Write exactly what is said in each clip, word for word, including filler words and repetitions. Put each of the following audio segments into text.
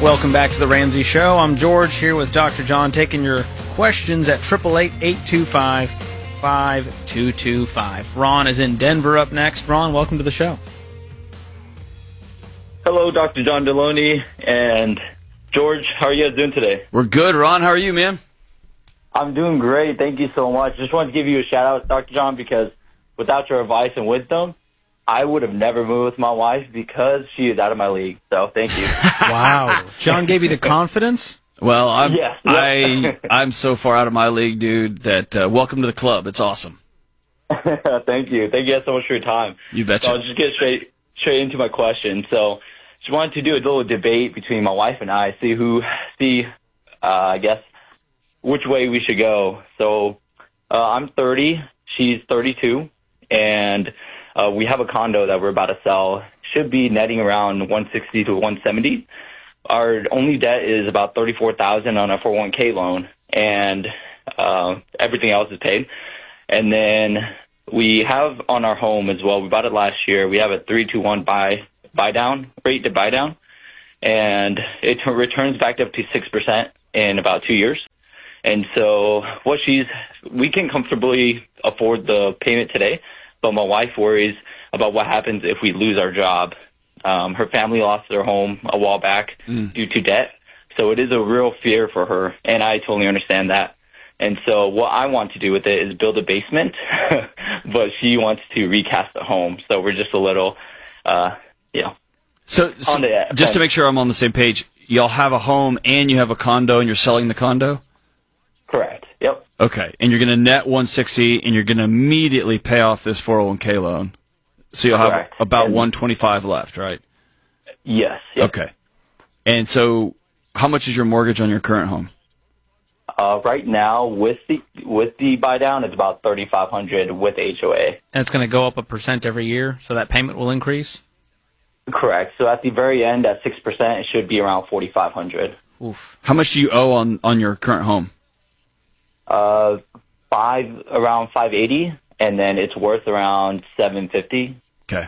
Welcome back to the Ramsey Show. I'm George here with Doctor John, taking your questions at eight eight eight, eight two five, five two two five. Ron is in Denver up next. Ron, welcome to the show. Hello, Doctor John Deloney and George. How are you guys doing today? We're good, Ron. How are you, man? I'm doing great. Thank you so much. Just wanted to give you a shout out, Doctor John, because without your advice and wisdom, I would have never moved with my wife because she is out of my league. So thank you. Wow. John gave you the confidence? Well, I'm Yes, I I'm so far out of my league, dude, that uh, welcome to the club. It's awesome. Thank you. Thank you guys so much for your time. You betcha. So I'll just get straight straight into my question. So just wanted to do a little debate between my wife and I, see who see uh, I guess which way we should go. So uh, I'm thirty, she's thirty-two, and Uh, we have a condo that we're about to sell. Should be netting around one sixty to one seventy. Our only debt is about thirty-four thousand on a four oh one k loan, and uh, everything else is paid. And then we have on our home as well. We bought it last year. We have a three to one buy buy down rate to buy down, and it t- returns back up to six percent in about two years. And so what she's we can comfortably afford the payment today. But my wife worries about what happens if we lose our job. Um, her family lost their home a while back mm. due to debt. So it is a real fear for her, and I totally understand that. And so what I want to do with it is build a basement, but she wants to recast the home. So we're just a little, uh, you know. So, so the, just um, to make sure I'm on the same page, y'all have a home and you have a condo and you're selling the condo? Correct. Yep. Okay, and you're going to net one sixty, and you're going to immediately pay off this four oh one k loan. So you'll Correct. have about and, one twenty-five left, right? Yes. Yep. Okay. And so how much is your mortgage on your current home? Uh, right now, with the with the buy down, it's about thirty-five hundred with H O A. And it's going to go up a percent every year, so that payment will increase? Correct. So at the very end, at six percent, it should be around forty-five hundred. Oof. How much do you owe on, on your current home? Uh, five around five eighty, and then it's worth around seven fifty. Okay.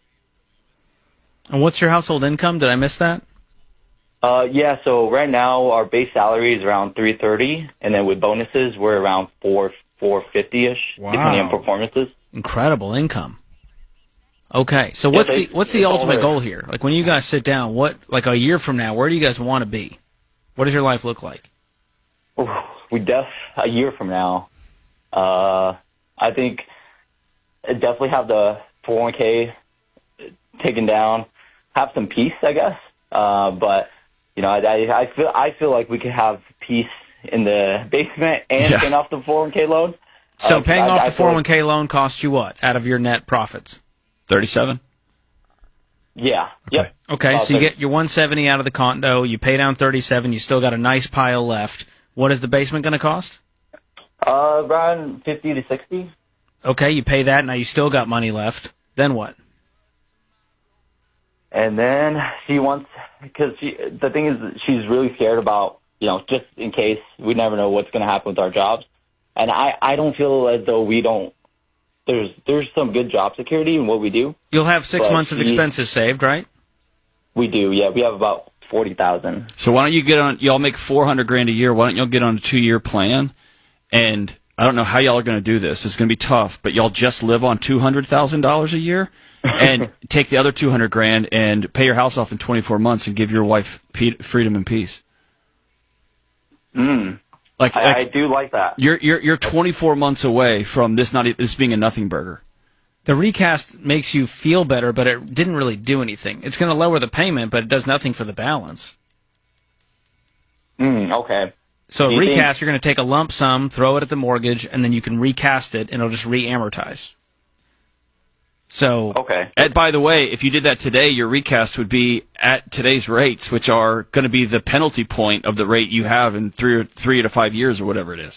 And what's your household income? Did I miss that? Uh, yeah. So right now our base salary is around three thirty, and then with bonuses we're around four four fifty ish, wow. depending on performances. Incredible income. Okay, so what's yeah, they, the what's the ultimate goal here? Like when you guys sit down, what like a year from now, where do you guys want to be? What does your life look like? Ooh, we def a year from now. Uh, I think I'd definitely have the four oh one k taken down, have some peace, I guess. Uh, but you know, I, I feel I feel like we could have peace in the basement and yeah. paying off the four oh one k loan. So uh, paying I, off I the four oh one k loan costs you what out of your net profits? thirty-seven. Yeah. Okay. Yep. Okay, so you get your one seventy out of the condo, you pay down thirty-seven, you still got a nice pile left. What is the basement going to cost? Uh, around fifty to sixty. Okay, you pay that, now you still got money left. Then what? And then she wants, because she, the thing is, she's really scared about, you know, just in case, we never know what's going to happen with our jobs. And I, I don't feel as though we don't, there's there's some good job security in what we do. You'll have six months of expenses saved, right? We do, yeah. We have about forty thousand. So why don't you get on, y'all make four hundred grand a year, why don't y'all get on a two-year plan? And I don't know how y'all are going to do this. It's going to be tough, but y'all just live on two hundred thousand dollars a year and take the other two hundred grand and pay your house off in twenty-four months and give your wife pe- freedom and peace. Mm. Like, I, like I do like that. You're you're you're twenty-four months away from this not this being a nothing burger. The recast makes you feel better, but it didn't really do anything. It's going to lower the payment, but it does nothing for the balance. Mm, okay. So Do a you recast, think- you're going to take a lump sum, throw it at the mortgage, and then you can recast it, and it'll just re-amortize. So, okay. And by the way, if you did that today, your recast would be at today's rates, which are going to be the penalty point of the rate you have in three or three to five years or whatever it is.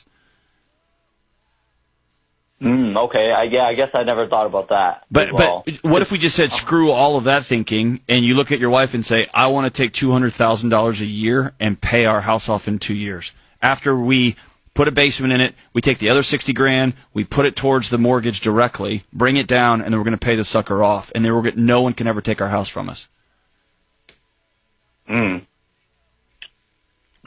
Mm, okay. I, yeah, I guess I never thought about that. But as well. but what if we just said screw all of that thinking, and you look at your wife and say, I want to take two hundred thousand dollars a year and pay our house off in two years. After we put a basement in it, we take the other sixty grand, we put it towards the mortgage directly, bring it down, and then we're going to pay the sucker off, and then we're gonna, no one can ever take our house from us. Mm.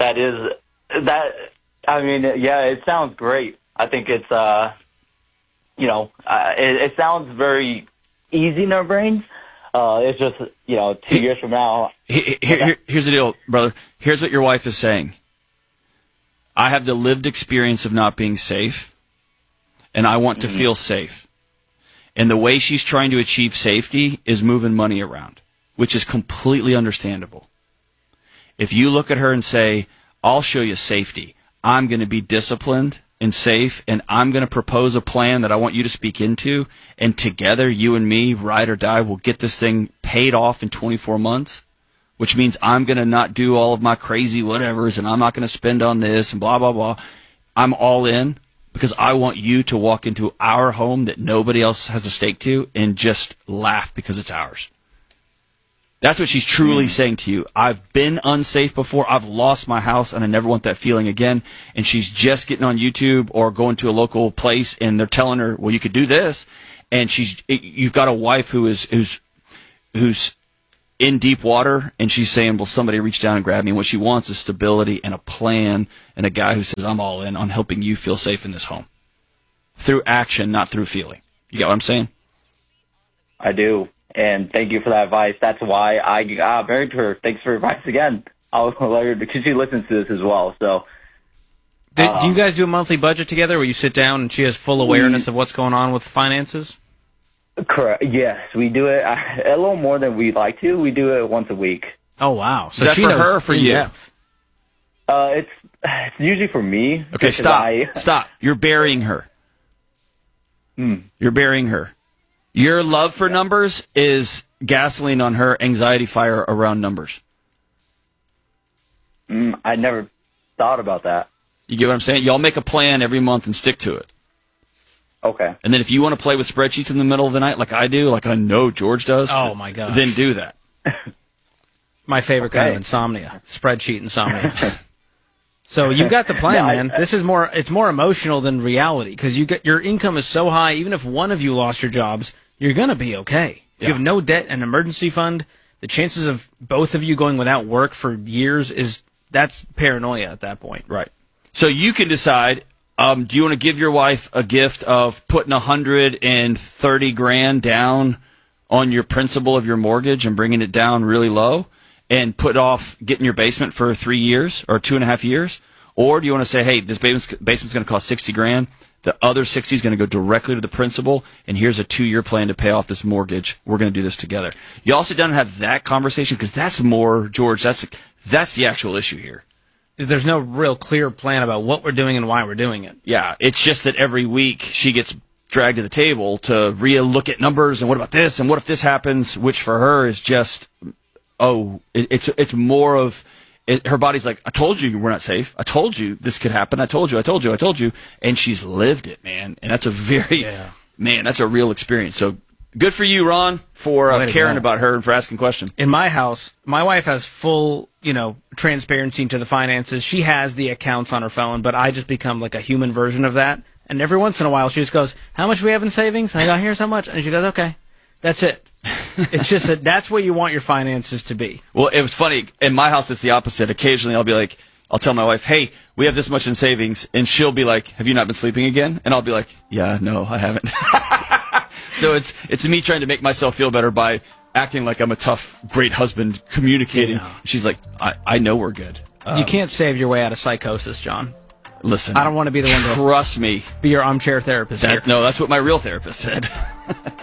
that is that. I mean, yeah, it sounds great. I think it's, uh, you know, uh, it, it sounds very easy in our brains. Uh, it's just, you know, two years from now. Here, here, here's the deal, brother. Here's what your wife is saying. I have the lived experience of not being safe, and I want mm-hmm. to feel safe. And the way she's trying to achieve safety is moving money around, which is completely understandable. If you look at her and say, I'll show you safety, I'm going to be disciplined and safe, and I'm going to propose a plan that I want you to speak into, and together, you and me, ride or die, will get this thing paid off in twenty-four months, which means I'm going to not do all of my crazy whatevers, and I'm not going to spend on this, and blah, blah, blah. I'm all in because I want you to walk into our home that nobody else has a stake to and just laugh because it's ours. That's what she's truly mm. saying to you. I've been unsafe before. I've lost my house, and I never want that feeling again. And she's just getting on YouTube or going to a local place, and they're telling her, well, you could do this. And she's, you've got a wife who is, who's, who's in deep water, and she's saying, well, somebody reach down and grab me. And what she wants is stability and a plan, and a guy who says, I'm all in on helping you feel safe in this home. Through action, not through feeling. You get what I'm saying? I do. And thank you for that advice. That's why I uh, married her. Thanks for advice again. I'll let her, because she listens to this as well. So, do, um, do you guys do a monthly budget together where you sit down and she has full awareness we, of what's going on with finances? Correct. Yes, we do it uh, a little more than we'd like to. We do it once a week. Oh, wow. So Is that she for knows her or for you? Uh, it's, it's usually for me. Okay, stop. I, Stop. You're burying her. Hmm. You're burying her. Your love for numbers is gasoline on her anxiety fire around numbers. Mm, I never thought about that. You get what I'm saying? Y'all make a plan every month and stick to it. Okay. And then if you want to play with spreadsheets in the middle of the night like I do, like I know George does, oh my gosh, then do that. My favorite okay. kind of insomnia, spreadsheet insomnia. So you got the plan, no, man. I, This is more, it's more emotional than reality, because you get, your income is so high, even if one of you lost your jobs, you're going to be okay. If yeah. you have no debt and emergency fund, the chances of both of you going without work for years is, that's paranoia at that point. Right. So you can decide, um, do you want to give your wife a gift of putting one hundred thirty grand down on your principal of your mortgage and bringing it down really low, and put off getting your basement for three years or two and a half years? Or do you want to say, hey, this basement's, basement's going to cost sixty grand. The other sixty is going to go directly to the principal, and here's a two-year plan to pay off this mortgage. We're going to do this together. You all sit down and have that conversation, because that's more, George, that's that's the actual issue here. There's no real clear plan about what we're doing and why we're doing it. Yeah, it's just that every week she gets dragged to the table to re-look at numbers, and what about this, and what if this happens, which for her is just, oh, it, it's it's more of, it, her body's like, I told you we're not safe. I told you this could happen. I told you, I told you, I told you. And she's lived it, man. And that's a very, yeah. man, that's a real experience. So good for you, Ron, for uh, caring go. about her and for asking questions. In my house, my wife has full, you know, transparency into the finances. She has the accounts on her phone, but I just become like a human version of that. And every once in a while, she just goes, how much do we have in savings? And I go, here's how much. And she goes, okay, that's it. It's just that that's what you want your finances to be. Well, it was funny. In my house, it's the opposite. Occasionally, I'll be like, I'll tell my wife, hey, we have this much in savings. And she'll be like, have you not been sleeping again? And I'll be like, yeah, no, I haven't. So it's it's me trying to make myself feel better by acting like I'm a tough, great husband, communicating. Yeah. She's like, I, I know we're good. Um, you can't save your way out of psychosis, John. Listen, I don't want to be the one to trust me. Be your armchair therapist That, here. No, that's what my real therapist said.